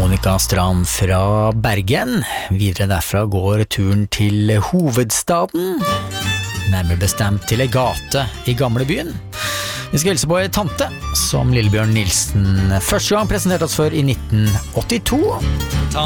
Monica Strand fra Bergen. Videre derfra går turen til hovedstaden, nærmere bestemt til en gate i gamlebyen. Vi skal hilse på en tante som Lillebjørn Nilsen første gang presenterte oss for i 1982. Tante